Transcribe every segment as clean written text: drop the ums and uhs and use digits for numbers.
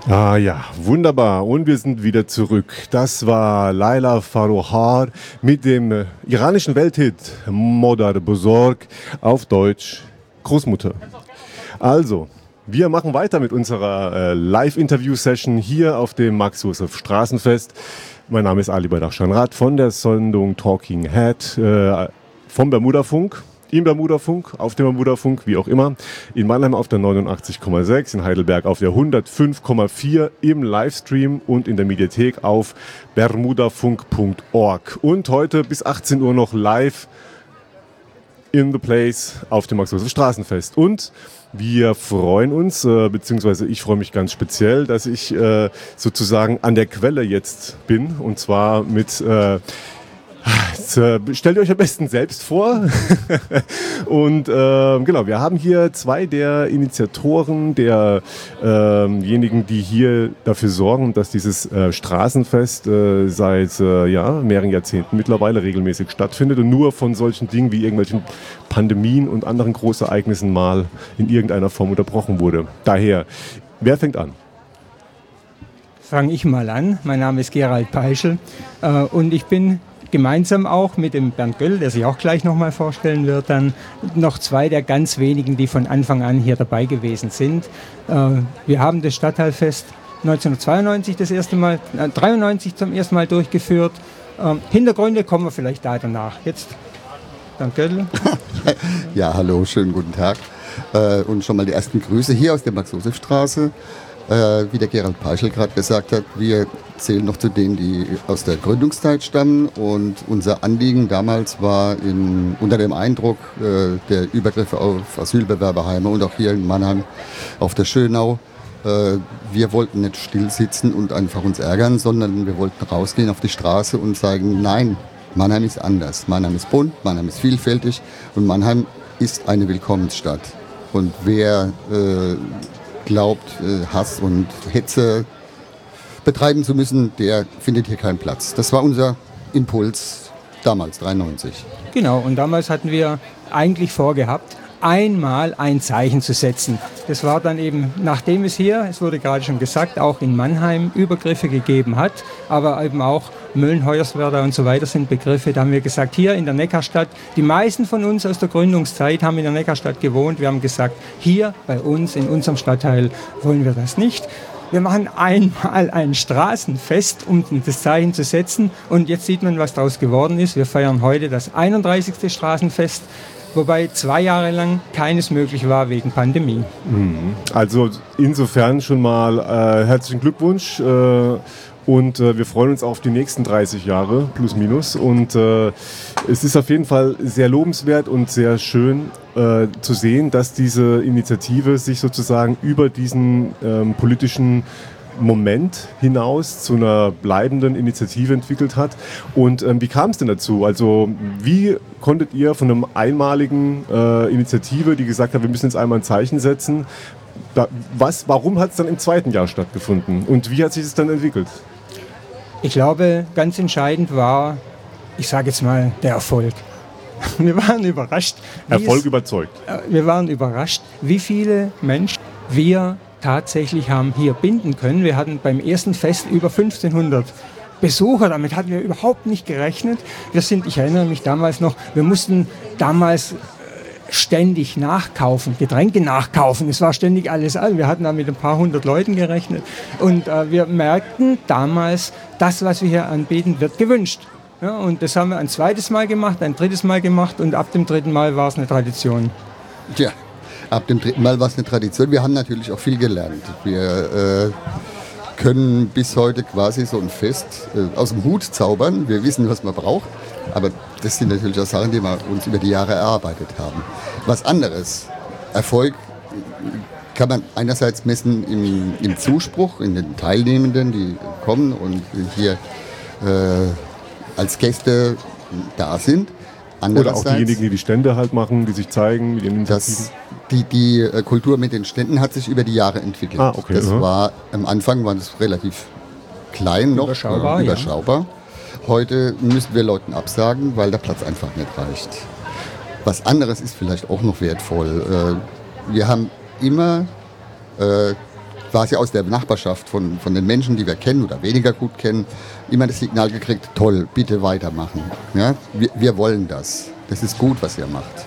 Ah ja, wunderbar. Und wir sind wieder zurück. Das war Laila Farouhar mit dem iranischen Welthit Modar Bozorg, auf Deutsch Großmutter. Also, wir machen weiter mit unserer Live-Interview-Session hier auf dem Max-Joseph Straßenfest. Mein Name ist Ali Badachshan-Rath von der Sendung Talking Head vom Bermudafunk. Im Bermudafunk, auf dem Bermudafunk, wie auch immer. In Mannheim auf der 89,6, in Heidelberg auf der 105,4, im Livestream und in der Mediathek auf bermudafunk.org. Und heute bis 18 Uhr noch live in the place auf dem Max-Joseph Straßenfest. Und wir freuen uns, beziehungsweise ich freue mich ganz speziell, dass ich sozusagen an der Quelle jetzt bin. Und zwar mit... stellt ihr euch am besten selbst vor. Und genau, wir haben hier zwei der Initiatoren, derjenigen, die hier dafür sorgen, dass dieses Straßenfest seit mehreren Jahrzehnten mittlerweile regelmäßig stattfindet und nur von solchen Dingen wie irgendwelchen Pandemien und anderen Großereignissen mal in irgendeiner Form unterbrochen wurde. Daher, wer fängt an? Fange ich mal an. Mein Name ist Gerald Peischl und ich bin gemeinsam auch mit dem Bernd Göll, der sich auch gleich nochmal vorstellen wird, dann noch zwei der ganz wenigen, die von Anfang an hier dabei gewesen sind. Wir haben das Stadtteilfest 1992 93 zum ersten Mal durchgeführt. Hintergründe kommen wir vielleicht da danach. Jetzt Bernd Göll. Ja, hallo, schönen guten Tag. Und schon mal die ersten Grüße hier aus der Max-Joseph-Straße. Wie der Gerald Peischl gerade gesagt hat, wir zählen noch zu denen, die aus der Gründungszeit stammen. Und unser Anliegen damals war unter dem Eindruck der Übergriffe auf Asylbewerberheime und auch hier in Mannheim auf der Schönau. Wir wollten nicht still sitzen und einfach uns ärgern, sondern wir wollten rausgehen auf die Straße und sagen, nein, Mannheim ist anders. Mannheim ist bunt, Mannheim ist vielfältig und Mannheim ist eine Willkommensstadt. Und wer glaubt, Hass und Hetze betreiben zu müssen, der findet hier keinen Platz. Das war unser Impuls damals, 93. Genau, und damals hatten wir eigentlich vorgehabt, einmal ein Zeichen zu setzen. Das war dann eben, nachdem es wurde gerade schon gesagt, auch in Mannheim Übergriffe gegeben hat, aber eben auch Mölln, Hoyerswerda und so weiter sind Begriffe. Da haben wir gesagt, hier in der Neckarstadt, die meisten von uns aus der Gründungszeit haben in der Neckarstadt gewohnt. Wir haben gesagt, hier bei uns, in unserem Stadtteil wollen wir das nicht. Wir machen einmal ein Straßenfest, um das Zeichen zu setzen. Und jetzt sieht man, was daraus geworden ist. Wir feiern heute das 31. Straßenfest. Wobei 2 Jahre lang keines möglich war wegen Pandemie. Also insofern schon mal herzlichen Glückwunsch und wir freuen uns auf die nächsten 30 Jahre, plus minus. Und es ist auf jeden Fall sehr lobenswert und sehr schön zu sehen, dass diese Initiative sich sozusagen über diesen politischen Moment hinaus zu einer bleibenden Initiative entwickelt hat. Und wie kam es denn dazu? Also wie konntet ihr von einer einmaligen Initiative, die gesagt hat, wir müssen jetzt einmal ein Zeichen setzen, warum hat es dann im zweiten Jahr stattgefunden? Und wie hat sich es dann entwickelt? Ich glaube, ganz entscheidend war, ich sage jetzt mal, der Erfolg. Wir waren überrascht. Erfolg überzeugt. Wir waren überrascht, wie viele Menschen wir tatsächlich haben hier binden können. Wir hatten beim ersten Fest über 1500 Besucher, damit hatten wir überhaupt nicht gerechnet. Ich erinnere mich damals noch, wir mussten damals ständig nachkaufen, Getränke nachkaufen. Es war ständig alles an. Wir hatten da mit ein paar hundert Leuten gerechnet. Und wir merkten damals, das, was wir hier anbieten, wird gewünscht. Ja, und das haben wir ein zweites Mal gemacht, ein drittes Mal gemacht und ab dem dritten Mal war es eine Tradition. Tja. Ab dem dritten Mal war es eine Tradition. Wir haben natürlich auch viel gelernt. Wir können bis heute quasi so ein Fest aus dem Hut zaubern. Wir wissen, was man braucht. Aber das sind natürlich auch Sachen, die wir uns über die Jahre erarbeitet haben. Was anderes. Erfolg kann man einerseits messen im Zuspruch, in den Teilnehmenden, die kommen und hier als Gäste da sind. Oder auch diejenigen, die die Stände halt machen, die sich zeigen mit ihren Initiativen. Die Kultur mit den Ständen hat sich über die Jahre entwickelt. Okay, das war, am Anfang war das relativ klein noch, überschaubar. Ja. Heute müssen wir Leuten absagen, weil der Platz einfach nicht reicht. Was anderes ist vielleicht auch noch wertvoll. Wir haben immer quasi aus der Nachbarschaft von den Menschen, die wir kennen oder weniger gut kennen, immer das Signal gekriegt, toll, bitte weitermachen. Ja? Wir wollen das. Das ist gut, was ihr macht.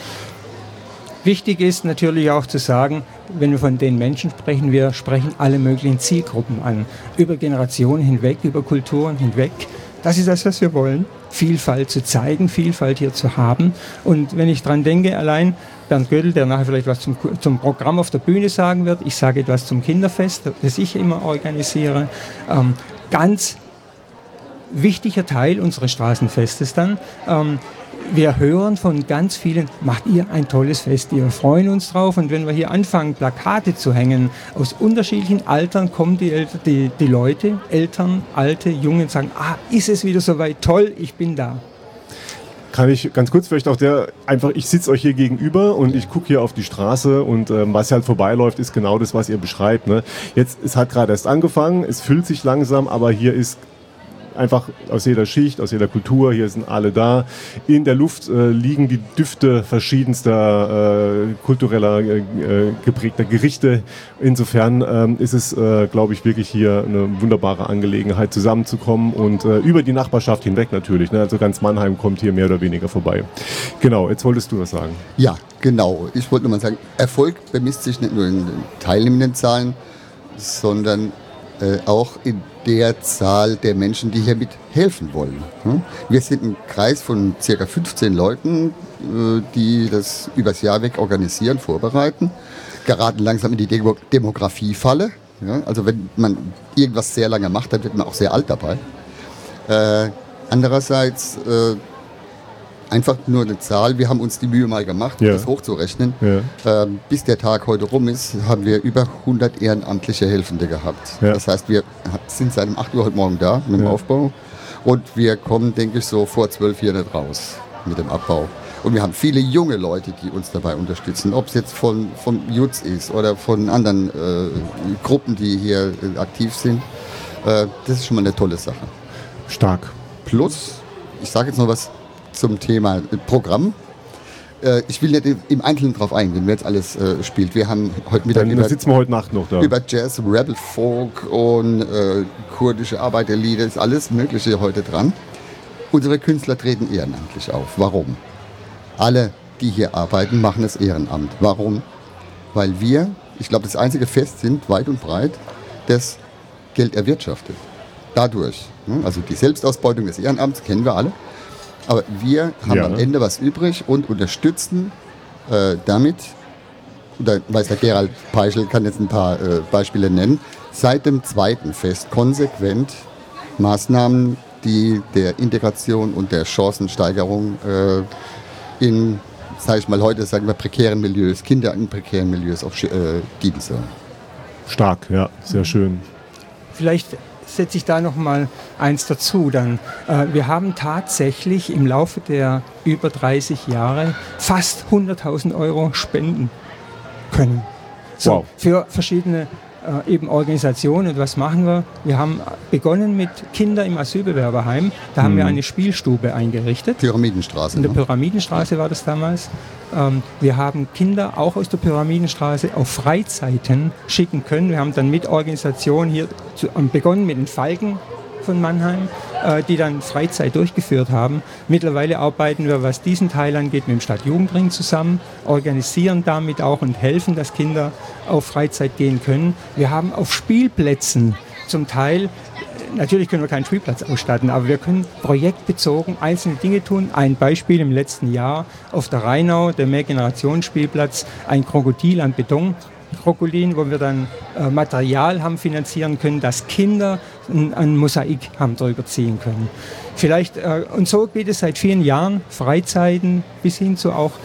Wichtig ist natürlich auch zu sagen, wenn wir von den Menschen sprechen, wir sprechen alle möglichen Zielgruppen an. Über Generationen hinweg, über Kulturen hinweg. Das ist das, was wir wollen. Vielfalt zu zeigen, Vielfalt hier zu haben. Und wenn ich dran denke, allein Bernd Gödel, der nachher vielleicht was zum Programm auf der Bühne sagen wird, ich sage etwas zum Kinderfest, das ich immer organisiere. Ganz wichtiger Teil unseres Straßenfestes dann. Wir hören von ganz vielen, macht ihr ein tolles Fest, wir freuen uns drauf. Und wenn wir hier anfangen, Plakate zu hängen, aus unterschiedlichen Altern kommen die Leute, Eltern, Alte, Jungen, sagen, ist es wieder soweit, toll, ich bin da. Kann ich ganz kurz vielleicht auch ich sitze euch hier gegenüber und ich gucke hier auf die Straße und was halt vorbeiläuft, ist genau das, was ihr beschreibt. Ne? Es hat gerade erst angefangen, es füllt sich langsam, aber hier ist einfach aus jeder Schicht, aus jeder Kultur, hier sind alle da. In der Luft liegen die Düfte verschiedenster kultureller geprägter Gerichte. Insofern ist es, glaube ich, wirklich hier eine wunderbare Angelegenheit, zusammenzukommen und über die Nachbarschaft hinweg natürlich. Ne? Also ganz Mannheim kommt hier mehr oder weniger vorbei. Genau, jetzt wolltest du was sagen. Ja, genau. Ich wollte nur mal sagen, Erfolg bemisst sich nicht nur in den teilnehmenden Zahlen, sondern auch in der Zahl der Menschen, die hier mithelfen wollen. Wir sind ein Kreis von ca. 15 Leuten, die das übers Jahr weg organisieren, vorbereiten, geraten langsam in die Demografiefalle. Also wenn man irgendwas sehr lange macht, dann wird man auch sehr alt dabei. Andererseits einfach nur eine Zahl. Wir haben uns die Mühe mal gemacht, das hochzurechnen. Ja. Bis der Tag heute rum ist, haben wir über 100 ehrenamtliche Helfende gehabt. Ja. Das heißt, wir sind seit 8 Uhr heute Morgen da mit dem Aufbau und wir kommen, denke ich, so vor 12 hier nicht raus mit dem Abbau. Und wir haben viele junge Leute, die uns dabei unterstützen, ob es jetzt von Jutz ist oder von anderen Gruppen, die hier aktiv sind. Das ist schon mal eine tolle Sache. Stark. Plus, ich sage jetzt noch was zum Thema Programm. Ich will nicht im Einzelnen drauf eingehen, wer jetzt alles spielt. Wir haben heute Mittag sitzen wir heute Nacht noch da. Über Jazz, Rebel Folk und kurdische Arbeiterlieder, ist alles Mögliche heute dran. Unsere Künstler treten ehrenamtlich auf. Warum? Alle, die hier arbeiten, machen das Ehrenamt. Warum? Weil wir, ich glaube, das einzige Fest sind, weit und breit, das Geld erwirtschaftet. Dadurch. Also die Selbstausbeutung des Ehrenamts kennen wir alle. Aber wir haben am Ende was übrig und unterstützen damit, da weiß der Gerald Peischl, kann jetzt ein paar Beispiele nennen, seit dem zweiten Fest konsequent Maßnahmen, die der Integration und der Chancensteigerung in, sage ich mal heute, sagen wir prekären Milieus, Kinder in prekären Milieus auch dienen sollen. Stark, ja, sehr schön. Vielleicht setze ich da noch mal eins dazu. Dann, wir haben tatsächlich im Laufe der über 30 Jahre fast 100.000 Euro spenden können. So, wow. Für verschiedene eben Organisationen. Und was machen wir? Wir haben begonnen mit Kindern im Asylbewerberheim. Da haben wir eine Spielstube eingerichtet. Pyramidenstraße. In der Pyramidenstraße war das damals. Wir haben Kinder auch aus der Pyramidenstraße auf Freizeiten schicken können. Wir haben dann mit Organisationen hier begonnen mit den Falken von Mannheim, die dann Freizeit durchgeführt haben. Mittlerweile arbeiten wir, was diesen Teil angeht, mit dem Stadtjugendring zusammen, organisieren damit auch und helfen, dass Kinder auf Freizeit gehen können. Wir haben auf Spielplätzen zum Teil, natürlich können wir keinen Spielplatz ausstatten, aber wir können projektbezogen einzelne Dinge tun. Ein Beispiel im letzten Jahr auf der Rheinau, der Mehrgenerationsspielplatz, ein Krokodil an Betonkrokodilin, wo wir dann Material haben finanzieren können, dass Kinder ein Mosaik haben drüber ziehen können. Vielleicht, und so geht es seit vielen Jahren, Freizeiten bis hin zu auch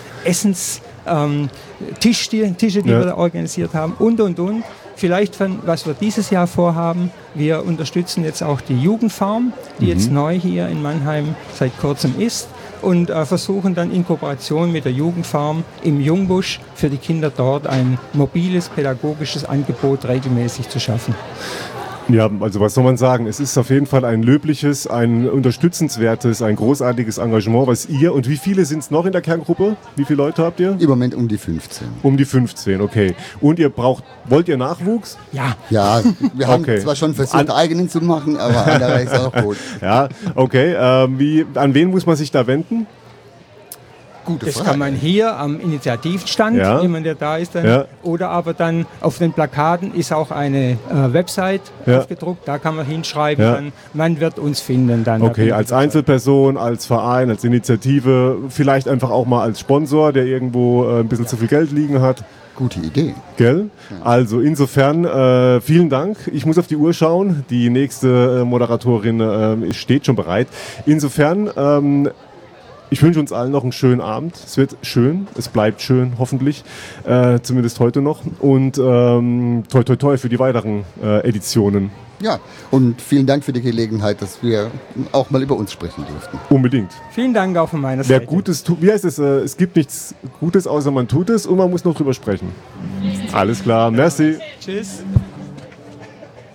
Tische, die wir da organisiert haben und. Vielleicht, was wir dieses Jahr vorhaben, wir unterstützen jetzt auch die Jugendfarm, die jetzt neu hier in Mannheim seit kurzem ist und versuchen dann in Kooperation mit der Jugendfarm im Jungbusch für die Kinder dort ein mobiles pädagogisches Angebot regelmäßig zu schaffen. Ja, also was soll man sagen? Es ist auf jeden Fall ein löbliches, ein unterstützenswertes, ein großartiges Engagement, was ihr und wie viele sind es noch in der Kerngruppe? Wie viele Leute habt ihr? Im Moment um die 15. Um die 15, okay. Und wollt ihr Nachwuchs? Ja. Ja, wir haben Okay. zwar schon versucht, eigenen zu machen, aber anderer ist auch gut. Ja, okay. An wen muss man sich da wenden? Gute Das Frage. kann man hier am Initiativstand, Ja. jemand, der da ist, dann, Ja. oder aber dann auf den Plakaten ist auch eine Website Ja. aufgedruckt, da kann man hinschreiben, Ja. dann, man wird uns finden dann. Da bin Okay, ich als überzeugt. Einzelperson, als Verein, als Initiative, vielleicht einfach auch mal als Sponsor, der irgendwo ein bisschen zu viel Geld liegen hat. Gute Idee. Gell? Also insofern vielen Dank. Ich muss auf die Uhr schauen. Die nächste Moderatorin steht schon bereit. Insofern, ich wünsche uns allen noch einen schönen Abend. Es wird schön, es bleibt schön, hoffentlich. Zumindest heute noch. Und toi toi toi für die weiteren Editionen. Ja, und vielen Dank für die Gelegenheit, dass wir auch mal über uns sprechen durften. Unbedingt. Vielen Dank auch von meiner Wer Seite. Gutes tut, wie heißt es? Es gibt nichts Gutes, außer man tut es und man muss noch drüber sprechen. Alles klar, merci. Tschüss.